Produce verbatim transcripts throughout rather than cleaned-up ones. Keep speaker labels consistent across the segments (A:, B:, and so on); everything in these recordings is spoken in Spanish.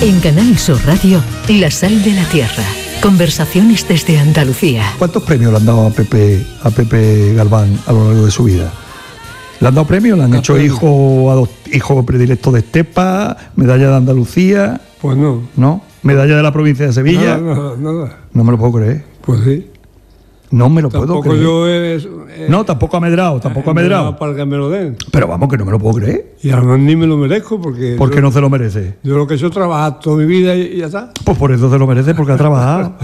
A: En Canal Sur Radio, La Sal de la Tierra. Conversaciones desde Andalucía.
B: ¿Cuántos premios le han dado a Pepe, a Pepe Galván a lo largo de su vida? ¿Le han dado premios? ¿Le han hecho hijo, hijo predilecto de Estepa? ¿Medalla de Andalucía?
C: Pues no.
B: ¿No? ¿Medalla de la provincia de Sevilla?
C: Nada, nada, nada.
B: No me lo puedo creer.
C: Pues sí.
B: No me lo
C: Tampoco
B: puedo creer.
C: Yo es, es,
B: no, tampoco ha medrado, tampoco ha medrado.
C: Para que me lo den.
B: Pero vamos, que no me lo puedo creer.
C: Y además ni me lo merezco porque...
B: ¿Por qué no se lo merece?
C: Yo lo que he hecho es trabajar toda mi vida y, y ya está.
B: Pues por eso se lo merece, porque ha trabajado.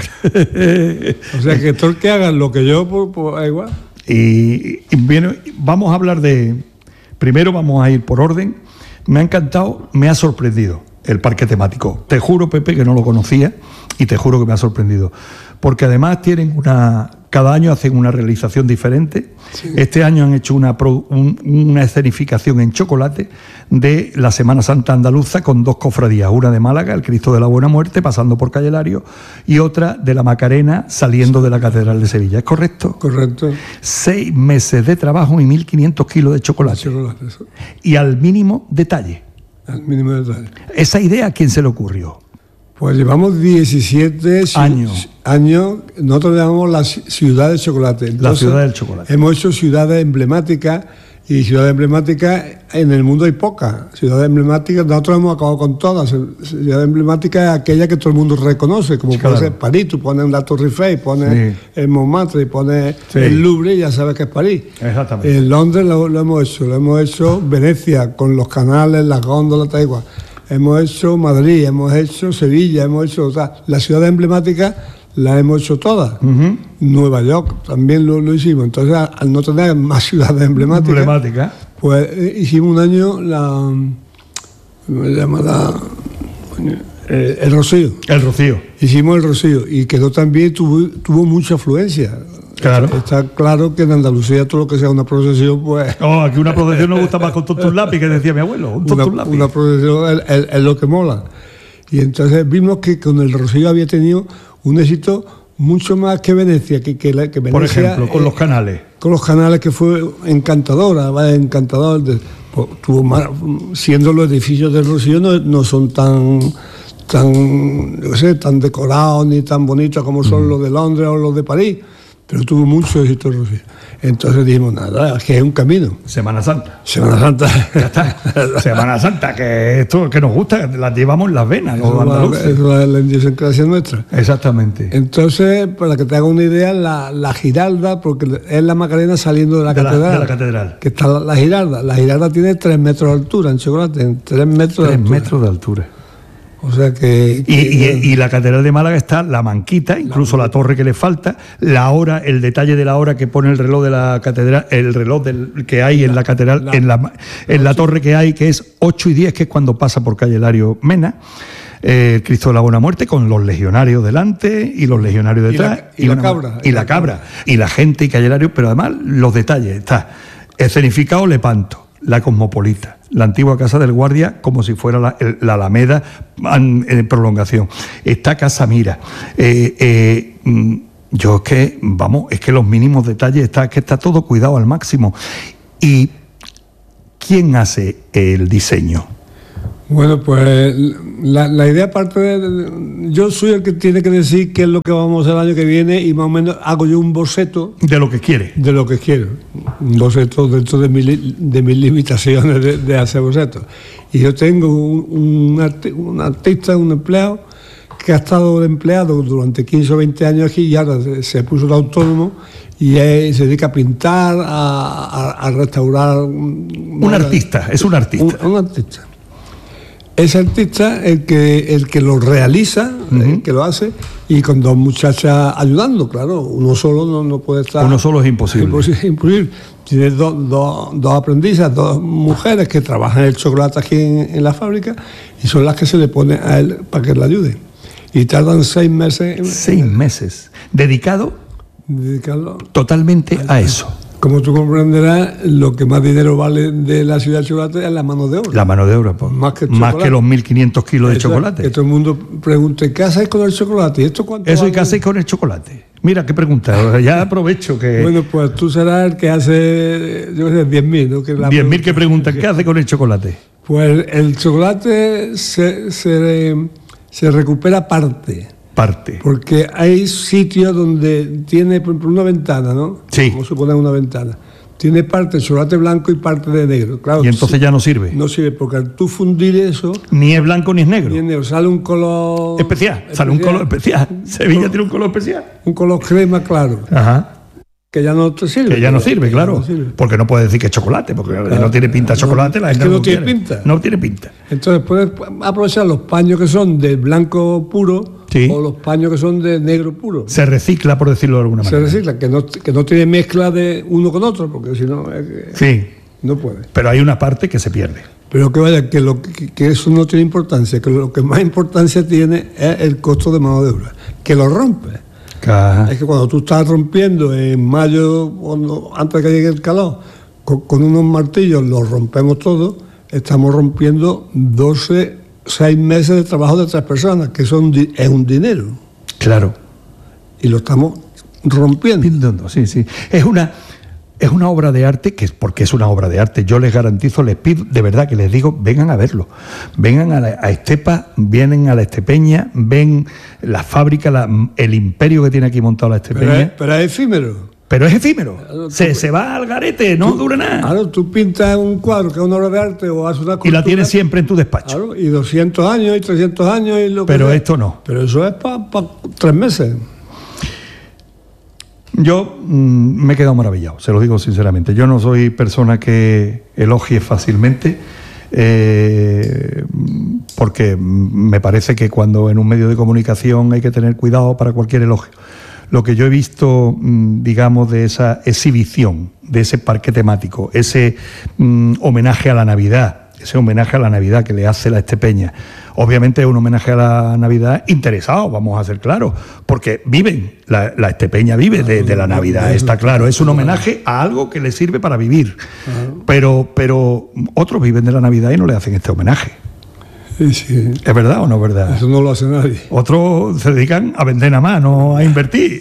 C: O sea, que todo el que haga lo que yo, pues, pues es igual.
B: Y, y bien, vamos a hablar de... Primero vamos a ir por orden. Me ha encantado, me ha sorprendido el parque temático. Te juro, Pepe, que no lo conocía y te juro que me ha sorprendido. Porque además tienen una... Cada año hacen una realización diferente. Sí. Este año han hecho una, pro, un, una escenificación en chocolate de la Semana Santa andaluza con dos cofradías, una de Málaga, el Cristo de la Buena Muerte, pasando por Calle Lario, y otra de la Macarena, saliendo de la Catedral de Sevilla. ¿Es correcto?
C: Correcto.
B: Seis meses de trabajo y mil quinientos kilos de chocolate. chocolate y al mínimo detalle.
C: Al mínimo detalle.
B: ¿Esa idea a quién se le ocurrió?
C: Pues llevamos diecisiete
B: años.
C: años, nosotros llamamos la ciudad del chocolate. Entonces,
B: la ciudad del chocolate.
C: Hemos hecho ciudades emblemáticas y ciudades emblemáticas en el mundo hay pocas. Ciudades emblemáticas, nosotros hemos acabado con todas. Ciudad emblemática es aquella que todo el mundo reconoce, como sí, puede claro. ser París. Tú pones la Torre Eiffel, pones sí. el Montmartre, pones sí. el Louvre y ya sabes que es París.
B: Exactamente.
C: En Londres lo, lo hemos hecho, lo hemos hecho Venecia, con los canales, las góndolas, tal igual. Hemos hecho Madrid, hemos hecho Sevilla, hemos hecho... O sea, las ciudades emblemáticas las hemos hecho todas. Uh-huh. Nueva York también lo, lo hicimos. Entonces, al no tener más ciudades emblemáticas...
B: Emblemática.
C: Pues eh, hicimos un año la... ¿Cómo se llama? La, eh, el Rocío.
B: El Rocío.
C: Hicimos el Rocío y quedó también, tuvo, tuvo mucha afluencia.
B: Claro.
C: Está claro que en Andalucía todo lo que sea una procesión, pues...
B: Oh, aquí una procesión nos gusta más con tonto un lápiz, que decía mi abuelo, un tonto un lápiz.
C: Una procesión es, es, es lo que mola. Y entonces vimos que con el Rocío había tenido un éxito mucho más que Venecia, que, que, que Venecia...
B: Por ejemplo, con
C: eh,
B: los canales.
C: Con los canales, que fue encantadora, ¿vale? Encantador. De, pues, tuvo más, siendo los edificios del Rocío no, no son tan... tan, no sé, tan decorados ni tan bonitos como son mm. los de Londres o los de París, pero tuvo mucho éxito el Rocío. Entonces dijimos, nada, es que es un camino.
B: Semana Santa.
C: Semana Santa.
B: Ya está. Semana Santa, que esto que nos gusta, las llevamos en las venas, los andaluces.
C: Es la, la idiosincrasia nuestra.
B: Exactamente.
C: Entonces, para que te haga una idea, la, la Giralda, porque es la Macarena saliendo de la
B: de
C: catedral.
B: La, de la catedral.
C: Que está la, la Giralda. La Giralda tiene tres metros de altura en chocolate, en tres metros
B: tres
C: de altura.
B: Tres metros de altura.
C: O sea que...
B: que y, y, y la Catedral de Málaga está la manquita, incluso la, la torre que le falta, la hora, el detalle de la hora que pone el reloj de la catedral, el reloj del, que hay la, en la catedral, la, en, la, en la torre que hay, que es ocho y diez, que es cuando pasa por calle Lario Mena, eh, el Cristo de la Buena Muerte, con los legionarios delante y los legionarios detrás.
C: Y la, y y la cabra.
B: Y la cabra. Y la gente y calle Lario, pero además los detalles. Está escenificado Lepanto, la Cosmopolita, la antigua Casa del Guardia, como si fuera la, el, la Alameda en, en prolongación. Está Casa Mira. Eh, eh, yo es que, vamos, es que los mínimos detalles, está, que está todo cuidado al máximo. ¿Y quién hace el diseño?
C: Bueno, pues la, la idea parte de... Yo soy el que tiene que decir qué es lo que vamos a hacer el año que viene y más o menos hago yo un boceto...
B: De lo que quiere.
C: De lo que quiero. Un boceto dentro de, mi, de mis limitaciones de, de hacer bocetos. Y yo tengo un, un, arti, un artista, un empleado, que ha estado empleado durante quince o veinte años aquí y ahora se, se puso de autónomo y es, se dedica a pintar, a, a, a restaurar...
B: Un una, artista, es un artista.
C: Un, un artista. Ese artista el que el que lo realiza, uh-huh. el que lo hace, y con dos muchachas ayudando, claro. Uno solo no, no puede estar...
B: Uno solo es imposible.
C: Es imposible. Tiene dos, dos, dos aprendices, dos mujeres que trabajan el chocolate aquí en, en la fábrica y son las que se le ponen a él para que le ayude. Y tardan seis meses... En,
B: seis meses. ¿Dedicado?
C: Dedicado...
B: Totalmente a, a eso.
C: Como tú comprenderás, lo que más dinero vale de la ciudad de chocolate es la mano de obra.
B: La mano de obra, pues.
C: Más que,
B: más que los mil quinientos kilos de chocolate.
C: Que todo el mundo pregunte, ¿qué hacéis con el chocolate? ¿Y esto cuánto
B: Eso,
C: vale?
B: ¿y qué hacéis con el chocolate? Mira, qué pregunta. Ya aprovecho que...
C: Bueno, pues tú serás el que hace, yo sé, diez mil, ¿no?
B: diez mil que preguntan, ¿qué hace con el chocolate?
C: Pues el chocolate se, se, se recupera parte.
B: Parte.
C: Porque hay sitios donde tiene, por ejemplo, una ventana, ¿no?
B: Sí.
C: Vamos a suponer una ventana. Tiene parte de chocolate blanco y parte de negro. Claro,
B: Y entonces
C: sí,
B: ya no sirve.
C: No sirve, porque al tú fundir eso,
B: Ni es blanco ni es negro.
C: ni es negro, sale un color...
B: Especial. Sale un color especial. Sevilla tiene un color especial.
C: Un color crema claro.
B: Ajá.
C: Que ya no te sirve.
B: Que ya no sirve,
C: Que
B: claro.
C: ya no sirve.
B: Porque no puede decir que es chocolate, porque
C: Claro.
B: no tiene pinta de chocolate. La
C: Es
B: gente
C: que no
B: lo
C: tiene
B: quiere.
C: pinta.
B: No tiene pinta.
C: Entonces puedes aprovechar los paños que son de blanco puro,
B: Sí.
C: o los paños que son de negro puro.
B: Se recicla, por decirlo de alguna
C: Se
B: manera.
C: recicla, que no, que no tiene mezcla de uno con otro, porque si no, es que
B: Sí.
C: no puede.
B: Pero hay una parte que se pierde.
C: Pero que vaya, que, lo, que, que eso no tiene importancia, que lo que más importancia tiene es el costo de mano de obra, que lo rompe.
B: Ajá.
C: Es que cuando tú estás rompiendo en mayo, cuando, antes de que llegue el calor, con, con unos martillos los rompemos todos, estamos rompiendo doce, seis meses de trabajo de otras personas, que son, es un dinero.
B: Claro.
C: Y lo estamos rompiendo.
B: Pintondo, sí, sí. Es una, es una obra de arte, que es porque es una obra de arte. Yo les garantizo, les pido, de verdad que les digo, vengan a verlo. Vengan a, la, a Estepa, vienen a la Estepeña, ven la fábrica, la, el imperio que tiene aquí montado la Estepeña.
C: Pero es, pero es efímero.
B: Pero es efímero.
C: Claro,
B: Se,
C: tú-
B: se va al garete, no
C: Tú-
B: dura nada.
C: Claro, tú pintas un cuadro que es una obra de arte o haces una
B: Y la
C: escultura,
B: tienes siempre en tu despacho.
C: Claro, y doscientos años y trescientos años y lo que
B: Pero
C: sea.
B: esto no.
C: Pero eso es para pa tres meses.
B: Yo mm, me he quedado maravillado, se lo digo sinceramente. Yo no soy persona que elogie fácilmente, eh, porque me parece que cuando en un medio de comunicación hay que tener cuidado para cualquier elogio. Lo que yo he visto, mm, digamos, de esa exhibición, de ese parque temático, ese mm, homenaje a la Navidad, ese homenaje a la Navidad que le hace la Estepeña, obviamente es un homenaje a la Navidad interesado, vamos a ser claros, porque viven, la, la Estepeña vive de, de la Navidad, está claro, es un homenaje a algo que le sirve para vivir, pero, pero otros viven de la Navidad y no le hacen este homenaje.
C: Sí, sí.
B: ¿Es verdad o no es verdad?
C: Eso no lo hace nadie.
B: Otros se dedican a vender nada más, no a invertir.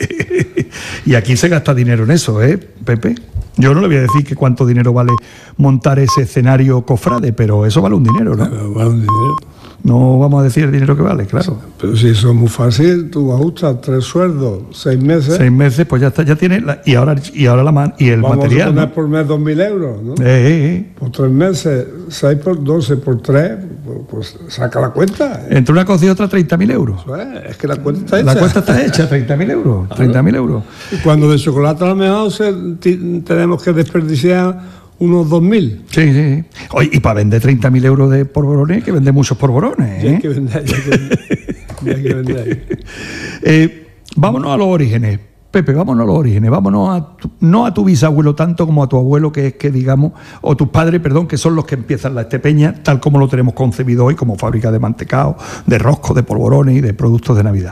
B: Y aquí se gasta dinero en eso, ¿eh, Pepe? Yo no le voy a decir que cuánto dinero vale montar ese escenario cofrade, pero eso vale un dinero, ¿no?
C: Pero vale un dinero.
B: No vamos a decir el dinero que vale, claro.
C: Pero si eso es muy fácil, tú ajustas tres sueldos, seis meses.
B: Seis meses, pues ya está, ya tiene la, y ahora y ahora la man, y el
C: Vamos
B: material.
C: a poner
B: ¿no?
C: por mes dos mil euros, ¿no?
B: Eh, eh, eh.
C: Por tres meses, seis por doce por tres, pues, pues saca la cuenta.
B: Entre una cosa y otra, treinta mil euros.
C: Eso es, es que la cuenta está hecha.
B: La cuenta está hecha, treinta mil euros. treinta mil euros.
C: Y cuando de chocolate a lo mejor se, ti- tenemos que desperdiciar unos dos mil.
B: Sí, sí. Oye, y para vender treinta mil euros de polvorones, hay que vender muchos polvorones.
C: Y hay
B: ¿eh?
C: que vender, y hay que vender, y hay que vender.
B: Eh, vámonos a los orígenes. Pepe, vámonos a los orígenes, vámonos a tu- no a tu bisabuelo tanto como a tu abuelo, que es que digamos, o tus padres, perdón, que son los que empiezan la Estepeña, tal como lo tenemos concebido hoy, como fábrica de mantecao, de rosco, de polvorones y de productos de Navidad.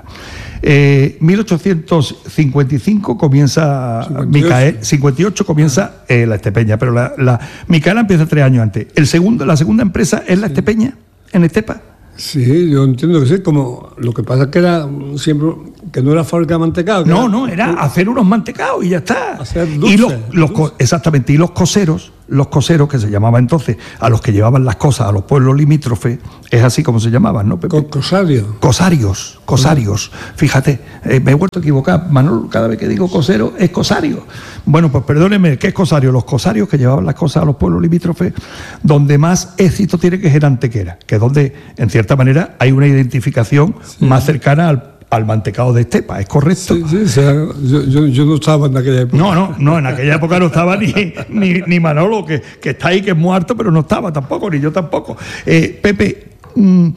B: Eh, mil ochocientos cincuenta y cinco comienza
C: cincuenta y ocho.
B: Micael, cincuenta y ocho comienza eh, la Estepeña, pero la, la Micaela empieza tres años antes. El segundo, la segunda empresa es la Estepeña, en Estepa.
C: Sí, yo entiendo que sí, como lo que pasa es que era mm, siempre, que no era fábrica de mantecado. que
B: No,
C: era-
B: no, era hacer unos mantecaos y ya está.
C: Hacer
B: y
C: dulces,
B: los, los co-
C: dulces.
B: exactamente, y los coseros, los coseros que se llamaba entonces a los que llevaban las cosas a los pueblos limítrofes, es así como se llamaban, ¿no, Pepe?
C: Con cosario.
B: Cosarios, cosarios. Fíjate, eh, me he vuelto a equivocar, Manolo, cada vez que digo cosero es cosario. Bueno, pues perdóneme, ¿qué es cosario? Los cosarios que llevaban las cosas a los pueblos limítrofes, donde más éxito tiene que es en Antequera, que es donde, en cierta manera, hay una identificación más cercana al, al mantecado de Estepa, ¿es correcto?
C: Sí, sí, o sea, yo, yo, yo no estaba en aquella época.
B: No, no, no, en aquella época no estaba ni, ni, ni Manolo, que, que está ahí, que es muerto, pero no estaba tampoco, ni yo tampoco. Eh, Pepe, mmm,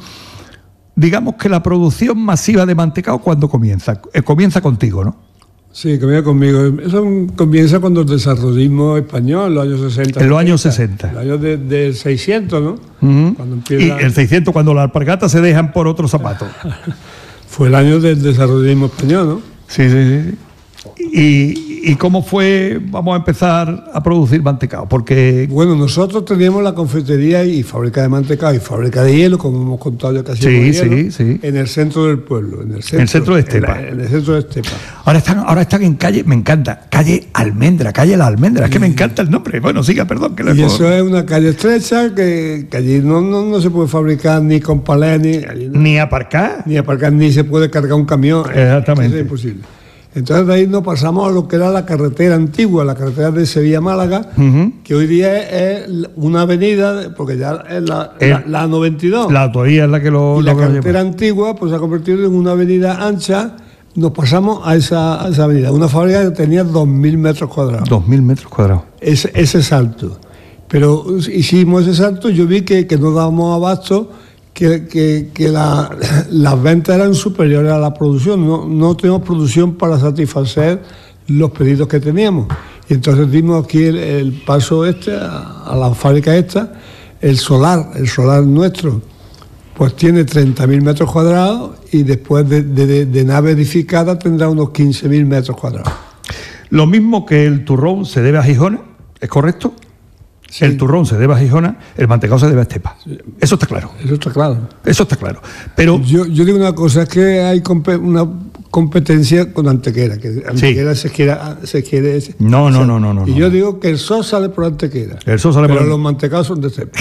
B: digamos que la producción masiva de mantecao, ¿cuándo comienza? Eh, comienza contigo, ¿no?
C: Sí, comienza conmigo. Eso comienza cuando el desarrollismo español, en los años sesenta.
B: En los años
C: setenta,
B: sesenta.
C: En los años de- del seiscientos, ¿no?
B: Ujú.
C: Cuando
B: Y
C: empieza,
B: el seiscientos, cuando las alpargatas se dejan por otro zapato.
C: Fue el año del desarrollismo español, ¿no?
B: Sí, sí, sí. Y, ¿Y, ¿Y cómo fue, vamos a empezar a producir mantecao? Porque...
C: Bueno, nosotros teníamos la confitería y fábrica de mantecao y fábrica de hielo, como hemos contado ya casi
B: sí,
C: hielo,
B: sí, sí.
C: en el centro del pueblo. En el centro,
B: en el centro de Estepa.
C: En, la, en el centro de Estepa.
B: Ahora están, ahora están en calle, me encanta, calle Almendra, calle La Almendra, es que me encanta el nombre. Bueno, siga, perdón. Que
C: y puedo... eso es una calle estrecha que, que allí no, no, no se puede fabricar ni con palés, ni... No,
B: ni aparcar.
C: Ni aparcar, ni se puede cargar un camión.
B: Exactamente.
C: Eso es imposible. Entonces de ahí nos pasamos a lo que era la carretera antigua, la carretera de Sevilla-Málaga, uh-huh. que hoy día es una avenida, porque ya es la, el, la, la noventa y dos.
B: La autovía es la que lo...
C: Y la
B: lo
C: carretera lleva. Antigua pues se ha convertido en una avenida ancha, nos pasamos a esa, a esa avenida. Una fábrica que tenía dos mil metros cuadrados.
B: dos mil metros cuadrados.
C: Ese, ese salto. Pero hicimos ese salto, yo vi que, que no dábamos abasto, que, que, que la, las ventas eran superiores a la producción, no, no teníamos producción para satisfacer los pedidos que teníamos. Y entonces dimos aquí el, el paso este, a, a la fábrica esta, el solar, el solar nuestro, pues tiene treinta mil metros cuadrados y después de, de, de nave edificada tendrá unos quince mil metros cuadrados.
B: Lo mismo que el turrón se debe a Gijona, ¿es correcto? Sí. El turrón se debe a Gijona, el mantecao se debe a Estepa. Sí. Eso está claro.
C: Eso está claro.
B: Eso está claro. Pero
C: yo, yo digo una cosa, es que hay comp- una competencia con Antequera, que Antequera sí. se quiere... Se quiere
B: no, no, no, no, no.
C: Y
B: no,
C: yo
B: no.
C: digo que el sol sale por Antequera.
B: El sol sale
C: pero
B: por
C: los mantecaos son de Estepa.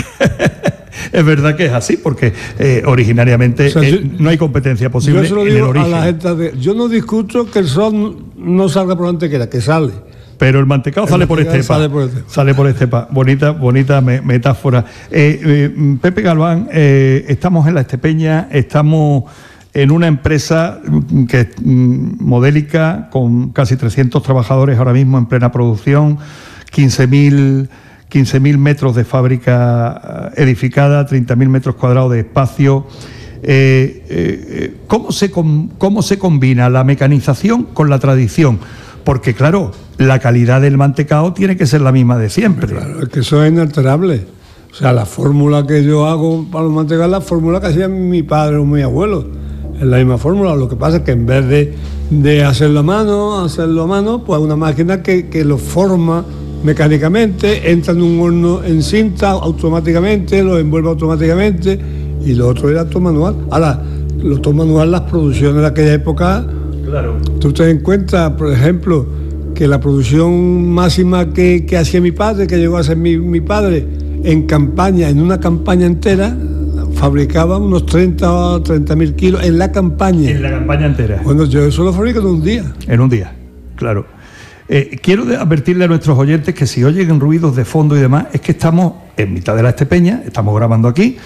B: Es verdad que es así, porque eh, originariamente o sea, yo, eh, no hay competencia posible
C: yo se lo
B: en
C: digo
B: el origen.
C: A la gente de, yo no discuto que el sol no salga por Antequera, que sale.
B: Pero el mantecao el sale, mantecao por Estepa,
C: sale por Estepa.
B: Sale por Estepa. Bonita, bonita me, metáfora. Eh, eh, Pepe Galván, eh, estamos en la Estepeña, estamos en una empresa que es modélica, con casi trescientos trabajadores ahora mismo en plena producción, quince mil metros de fábrica edificada, treinta mil metros cuadrados de espacio. Eh, eh, ¿cómo se, cómo se combina la mecanización con la tradición? Porque, claro, la calidad del mantecao tiene que ser la misma de siempre.
C: Claro, es que eso es inalterable. O sea, la fórmula que yo hago para los mantecaos es la fórmula que hacía mi padre o mi abuelo. Es la misma fórmula. Lo que pasa es que en vez de, de hacerlo a mano, hacerlo a mano, pues una máquina que, que lo forma mecánicamente, entra en un horno en cinta automáticamente, lo envuelve automáticamente, y lo otro era todo manual. Ahora, lo todo manual, las producciones de aquella época...
B: Claro.
C: Tú te das cuenta, por ejemplo, que la producción máxima que, que hacía mi padre, que llegó a ser mi, mi padre, en campaña, en una campaña entera, fabricaba unos treinta mil kilos en la campaña.
B: En la campaña entera.
C: Bueno, yo eso lo fabrico en un día.
B: En un día, claro. Eh, quiero advertirle a nuestros oyentes que si oyen ruidos de fondo y demás, es que estamos en mitad de la Estepeña, estamos grabando aquí,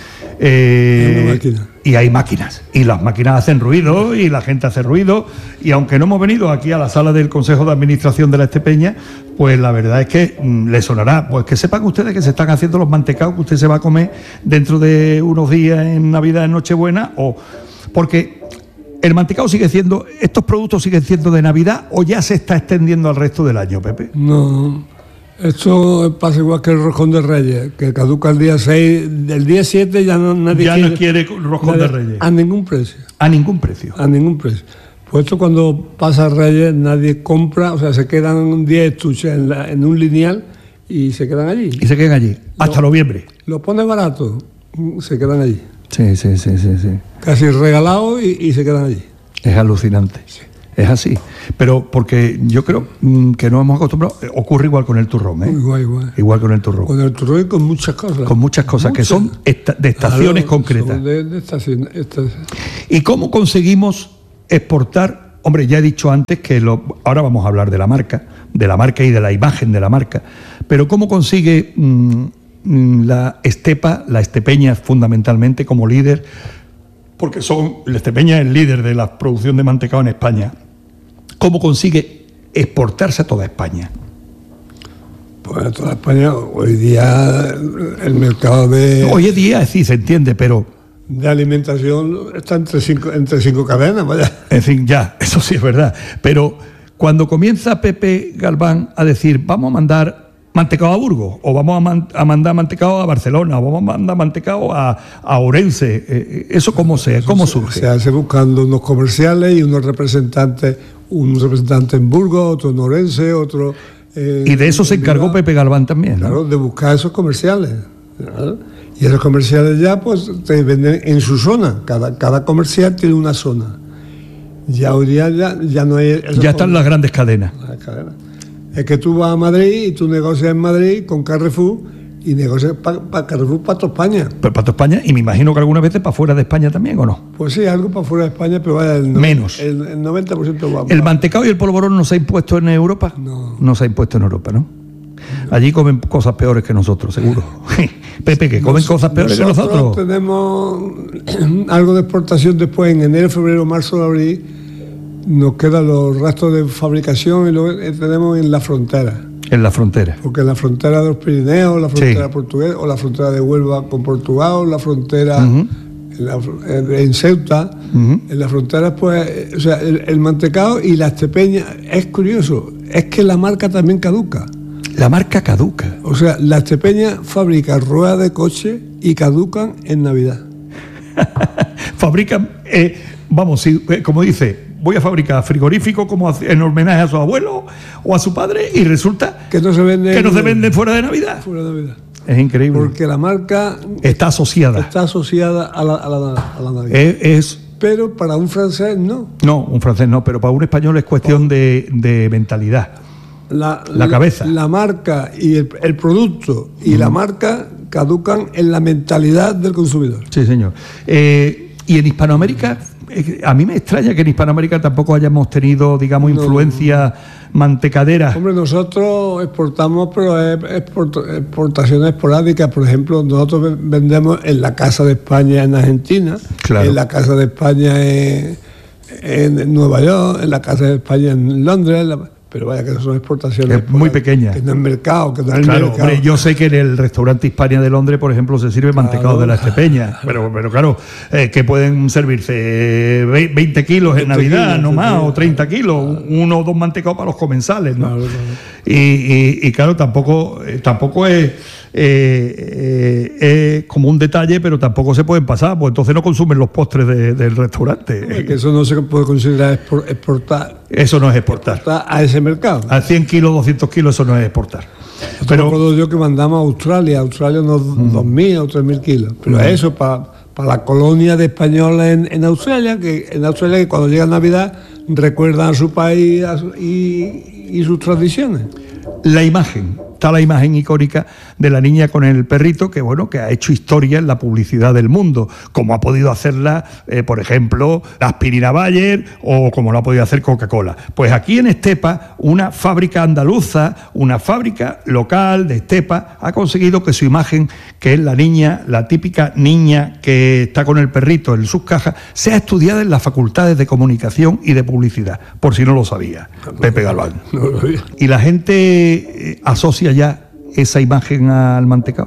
B: eh, y hay máquinas, y las máquinas hacen ruido, y la gente hace ruido, y aunque no hemos venido aquí a la sala del Consejo de Administración de la Estepeña, pues la verdad es que mmm, le sonará, pues que sepan ustedes que se están haciendo los mantecaos que usted se va a comer dentro de unos días en Navidad, en Nochebuena, o porque... ¿El mantecao sigue siendo, estos productos siguen siendo de Navidad o ya se está extendiendo al resto del año, Pepe?
C: No, esto pasa igual que el roscón de Reyes, que caduca el día seis, del día siete ya no, nadie
B: ya
C: quiere...
B: no quiere roscón nadie, de Reyes.
C: A ningún precio.
B: A ningún precio.
C: A ningún precio. Pues esto cuando pasa Reyes nadie compra, o sea, se quedan diez estuches en, la, en un lineal y se quedan allí.
B: Y se quedan allí, hasta lo, noviembre.
C: Lo pone barato, se quedan allí.
B: Sí, sí, sí, sí, sí.
C: Casi regalados y, y se quedan allí.
B: Es alucinante, sí. Es así. Pero porque yo creo mmm, que no hemos acostumbrado, ocurre igual con el turrón, ¿eh?
C: Igual, igual.
B: Igual con el turrón.
C: Con el turrón y con muchas cosas.
B: Con muchas cosas, muchas. Que son esta, de estaciones claro, concretas.
C: De, de estaciones, estaciones.
B: ¿Y cómo conseguimos exportar? Hombre, ya he dicho antes que lo, ahora vamos a hablar de la marca, de la marca y de la imagen de la marca, pero ¿cómo consigue... Mmm, la Estepa, la Estepeña fundamentalmente como líder, porque son, la Estepeña es el líder de la producción de mantecao en España, ¿cómo consigue exportarse a toda España?
C: Pues a toda España, hoy día el mercado de...
B: Hoy en día sí se entiende, pero...
C: De alimentación está entre cinco, entre cinco cadenas, vaya.
B: En fin, ya, eso sí es verdad, pero cuando comienza Pepe Galván a decir, vamos a mandar mantecao a Burgos, o vamos a, man, a mandar mantecao a Barcelona, o vamos a mandar mantecao a, a Ourense. Eh, ¿Eso cómo, se, cómo surge?
C: Se hace buscando unos comerciales y unos representantes, un representante en Burgos, otro en Orense, otro... Eh,
B: y de eso se encargó Bilbao. Pepe Galván también, ¿no?
C: Claro, de buscar esos comerciales, ¿no? Y esos comerciales ya pues te venden en su zona, cada, cada comercial tiene una zona. Ya hoy día ya, ya no hay...
B: Ya están las grandes cadenas.
C: Las cadenas. Es que tú vas a Madrid y tú negocias en Madrid con Carrefour y negocias para pa Carrefour para toda España.
B: Pero para toda España, y me imagino que algunas veces para fuera de España también, ¿o no?
C: Pues sí, algo para fuera de España, pero vaya, el,
B: menos.
C: El, el noventa por ciento va.
B: ¿El mantecado y el polvorón no se ha impuesto en Europa?
C: No.
B: No se ha impuesto en Europa, ¿no? Allí comen cosas peores que nosotros, seguro. Pepe, que comen Nos, cosas peores
C: nosotros
B: que nosotros.
C: Tenemos algo de exportación después, en enero, febrero, marzo, abril. Nos quedan los restos de fabricación y lo tenemos en la frontera.
B: En la frontera.
C: Porque en la frontera de los Pirineos, la frontera
B: sí.
C: portuguesa, o la frontera de Huelva con Portugal, la frontera uh-huh. en, la, en Ceuta, uh-huh. en las fronteras, pues, o sea, el, el mantecado y la estepeña, es curioso, es que la marca también caduca.
B: La marca caduca.
C: O sea, la estepeña fabrica ruedas de coche y caducan en Navidad.
B: Fabrican, eh, vamos, si, eh, como dice, voy a fabricar frigorífico como en homenaje a su abuelo o a su padre y resulta
C: que no se vende,
B: que no se vende fuera de Navidad.
C: Fuera de Navidad.
B: Es increíble.
C: Porque la marca
B: está asociada.
C: Está asociada a la, a la, a la Navidad.
B: Es, es,
C: pero para un francés no.
B: No, un francés no, pero para un español es cuestión de, de mentalidad.
C: La,
B: la cabeza.
C: La, la marca y el, el producto y mm. la marca caducan en la mentalidad del consumidor.
B: Sí, señor. Eh, y en Hispanoamérica, eh, a mí me extraña que en Hispanoamérica tampoco hayamos tenido, digamos, no, influencia mantecadera.
C: Hombre, nosotros exportamos, pero es export, exportaciones esporádicas. Por ejemplo, nosotros vendemos en la Casa de España en Argentina,
B: claro.
C: en la Casa de España en, en Nueva York, en la Casa de España en Londres. La, pero vaya que son exportaciones
B: es muy pequeñas.
C: Que no es mercado, que no es
B: claro,
C: mercado.
B: Hombre, yo sé que en el restaurante Hispania de Londres, por ejemplo, se sirve claro. mantecado de la estepeña, pero, pero claro, eh, que pueden servirse veinte kilos en Navidad, kilos, no más, kilos. o treinta kilos, uno o dos mantecados para los comensales, ¿no? Claro, claro. Y, y, y claro, tampoco, eh, tampoco es, eh, eh, es como un detalle, pero tampoco se pueden pasar, pues entonces no consumen los postres de, del restaurante.
C: Es que eso no se puede considerar exportar.
B: Eso no es exportar.
C: exportar a ese mercado.
B: A cien kilos, doscientos kilos, eso no es exportar.
C: Esto pero recuerdo yo que mandamos a Australia, a Australia unos uh-huh. dos mil o tres mil kilos. Pero uh-huh. eso para pa la colonia de españoles en, en Australia, que en Australia que cuando llega Navidad recuerdan a su país a su, y, y sus tradiciones.
B: La imagen, está la imagen icónica de la niña con el perrito, que bueno, que ha hecho historia en la publicidad del mundo, como ha podido hacerla, eh, por ejemplo, la aspirina Bayer o como lo ha podido hacer Coca-Cola. Pues aquí en Estepa, una fábrica andaluza, una fábrica local de Estepa, ha conseguido que su imagen, que es la niña, la típica niña que está con el perrito en sus cajas, sea estudiada en las facultades de comunicación y de publicidad, por si no lo sabía, no, Pepe Galván.
C: No lo sabía.
B: Y la gente eh, asocia ya esa imagen al mantecado.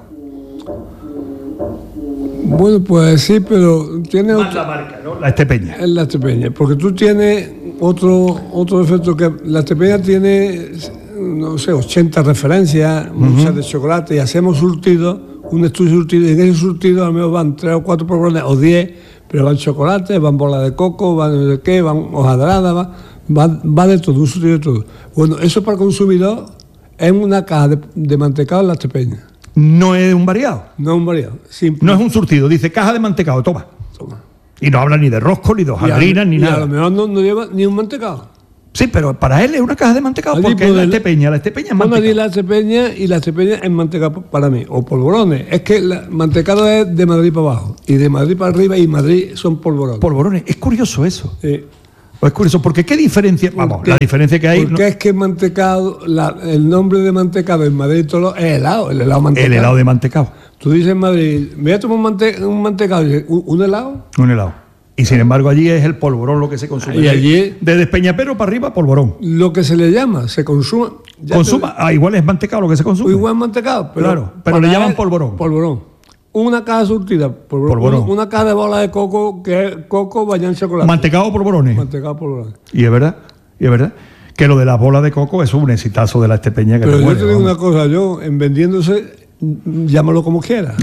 C: Bueno, pues sí, pero tiene
B: más
C: otra,
B: la marca, ¿no? La estepeña.
C: Es la estepeña, porque tú tienes otro otro efecto, que la estepeña tiene, no sé, ochenta referencias, uh-huh. muchas de chocolate, y hacemos surtido, un estudio surtido, y en ese surtido a lo mejor van tres o cuatro polvorones, o diez, pero van chocolate, van bolas de coco, van no sé qué, van hojadrada, va, va, va de todo, un surtido de todo. Bueno, eso para el consumidor es una caja de, de mantecado en la estepeña.
B: No es un variado.
C: No es un variado. Simple.
B: No es un surtido, dice caja de mantecado, toma.
C: Toma.
B: Y no habla ni de rosco, ni de hojaldrinas, ni
C: y
B: nada.
C: A lo mejor no, no lleva ni un mantecado.
B: Sí, pero para él es una caja de mantecado, allí porque es la estepeña. La estepeña es mantecado.
C: Bueno, la estepeña y la estepeña es mantecado para mí. O polvorones. Es que el mantecado es de Madrid para abajo. Y de Madrid para arriba, y Madrid son polvorones.
B: Polvorones. Es curioso eso.
C: Sí.
B: Es curioso, porque ¿qué diferencia? Vamos,
C: porque,
B: la diferencia que hay...
C: Porque no, es que mantecado, la, el nombre de mantecado en Madrid todo es helado, el helado mantecado.
B: El helado de mantecado.
C: Tú dices en Madrid, me voy a tomar un, mante, un mantecado, ¿un, ¿un helado?
B: Un helado. Y sin embargo allí es el polvorón lo que se consume.
C: Y allí...
B: De Despeñapero para arriba, polvorón.
C: Lo que se le llama, se consume...
B: Consuma, te... ah, igual es mantecado lo que se consume.
C: Igual es mantecado, pero...
B: Claro, pero le llaman polvorón.
C: Polvorón. Una caja surtida, polvorón. polvorón. Una, una caja de bola de coco, que es coco bañado en chocolate.
B: ¿Mantecado o polvorones?
C: Mantecado o polvorones.
B: Y es verdad, y es verdad, que lo de las bolas de coco es un exitazo de la estepeña que
C: pero
B: te
C: yo
B: muere,
C: te digo
B: vamos.
C: una cosa, yo, en vendiéndose, llámalo como quiera.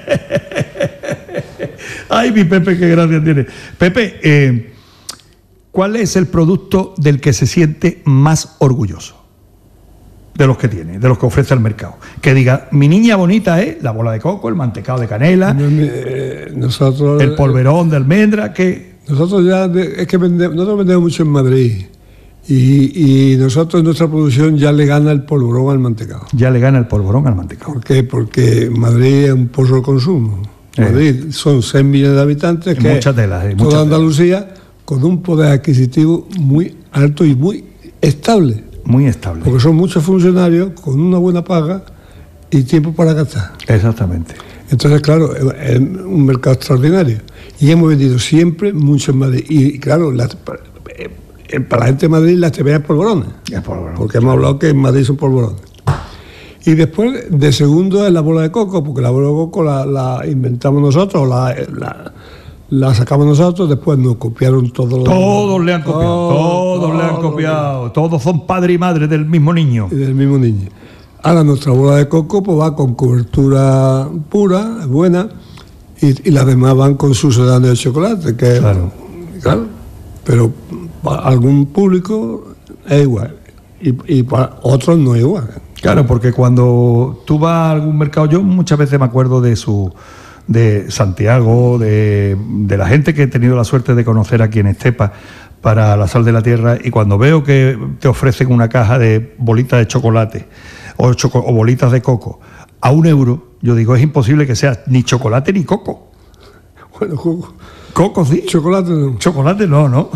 B: Ay, mi Pepe, qué gracia tiene. Pepe, eh, ¿cuál es el producto del que se siente más orgulloso? De los que tiene, de los que ofrece el mercado. Que diga, mi niña bonita es la bola de coco, el mantecado de canela,
C: Eh, nosotros,
B: el polverón de almendra, que...
C: Nosotros ya, de- es que vendemos, nosotros vendemos mucho en Madrid y, y nosotros en nuestra producción ya le gana el polvorón al mantecado.
B: ya le gana el polvorón al mantecado.
C: ¿Por qué? Porque Madrid es un pozo de consumo.
B: Eh.
C: Madrid son seis millones de habitantes,
B: Y
C: que
B: mucha
C: es
B: tela, y mucha
C: toda
B: tela.
C: Andalucía, con un poder adquisitivo muy alto y muy estable.
B: Muy estable.
C: Porque son muchos funcionarios con una buena paga y tiempo para gastar.
B: Exactamente.
C: Entonces, claro, es un mercado extraordinario. Y hemos vendido siempre mucho en Madrid. Y claro, las- para la gente de Madrid las tebeas polvorones.
B: El polvorón.
C: Porque hemos hablado que en Madrid son polvorones. Y después, de segundo, es la bola de coco, porque la bola de coco la, la inventamos nosotros, la, la, la sacamos nosotros, después nos copiaron todos los...
B: Todos le han copiado, todos,
C: todos,
B: le han
C: todos.
B: copiado, todos son padre y madre del mismo niño.
C: Y del mismo niño. Ahora nuestra bola de coco pues va con cobertura pura, es buena, y, y las demás van con sucedáneo de chocolate, que es-
B: Claro.
C: claro, pero para algún público es igual, y, y para otros no es igual.
B: Claro, porque cuando tú vas a algún mercado, yo muchas veces me acuerdo de su de Santiago, de, de la gente que he tenido la suerte de conocer aquí en Estepa para la Sal de la Tierra, y cuando veo que te ofrecen una caja de bolitas de chocolate o, choco- o bolitas de coco a un euro, yo digo, es imposible que sea ni chocolate ni coco.
C: Bueno, jugo-
B: Coco sí,
C: chocolate no.
B: chocolate no, ¿no?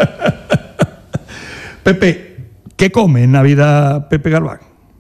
B: Pepe, ¿qué come en Navidad Pepe Galván?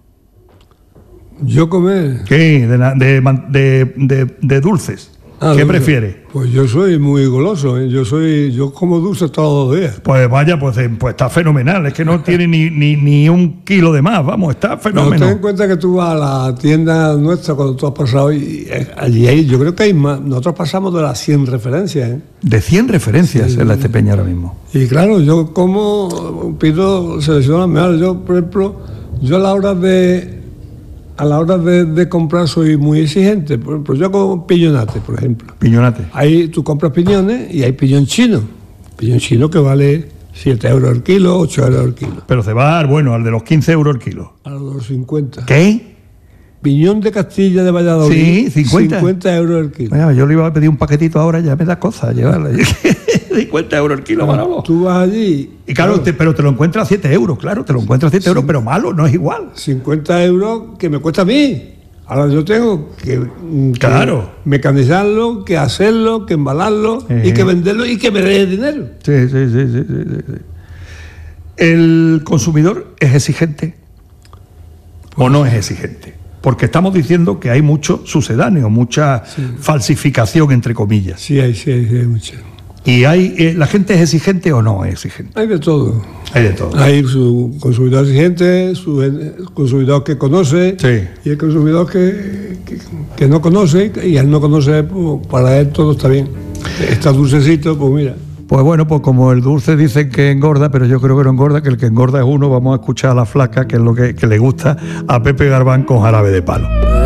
C: Yo comer...
B: ¿Qué? De, na- de, man- de- de- de dulces.
C: Ah,
B: ¿Qué
C: dulce.
B: prefiere?
C: Pues yo soy muy goloso, ¿eh? yo soy yo como dulce todos los días.
B: Pues vaya, pues, eh, pues está fenomenal. Es que no tiene ni, ni, ni un kilo de más. Vamos, está
C: No,
B: fenómeno.
C: ten en cuenta que tú vas a la tienda nuestra cuando tú has pasado y eh, allí hay, yo creo que hay más. Nosotros pasamos de las cien referencias, ¿eh?
B: De cien referencias en la Estepeña ahora mismo.
C: Y claro, yo como pido, selecciono las mejores. Yo, por ejemplo, yo a la hora de a la hora de, de comprar soy muy exigente. Por ejemplo, yo como piñonate, por ejemplo.
B: Piñonate.
C: Ahí tú compras piñones y hay piñón chino. Piñón chino que vale siete euros el kilo, ocho euros el kilo.
B: Pero cebar, bueno, al de los quince euros el kilo.
C: A los cincuenta.
B: ¿Qué?
C: Piñón de Castilla de Valladolid.
B: Sí, cincuenta.
C: cincuenta euros el kilo.
B: Bueno, yo le iba a pedir un paquetito ahora, ya me da cosa llevarla. cincuenta euros el kilo, Manolo.
C: Tú vas allí.
B: Y claro, te- pero te lo encuentras a siete euros, claro, te lo encuentras a siete euros, pero malo, no es igual.
C: cincuenta euros que me cuesta a mí. Ahora yo tengo que, que
B: Claro.
C: mecanizarlo, que hacerlo, que embalarlo
B: Eh.
C: y que venderlo y que me dé dinero.
B: Sí, sí, sí, sí, sí, sí, sí. ¿El consumidor es exigente o no es exigente? Porque estamos diciendo que hay mucho sucedáneo, mucha falsificación, entre comillas.
C: Sí, hay, sí, hay, sí, hay mucho.
B: ¿Y hay, eh, la gente es exigente o no es exigente?
C: Hay de todo.
B: Hay de todo.
C: Hay su consumidor exigente, su gen- consumidor que conoce
B: Sí.
C: y el consumidor que, que, que no conoce, y al no conocer, pues, para él todo está bien. Está dulcecito, pues mira.
B: Pues bueno, pues como el dulce dicen que engorda, pero yo creo que no engorda, que el que engorda es uno. Vamos a escuchar a la flaca, que es lo que, que le gusta a Pepe Galván con jarabe de palo.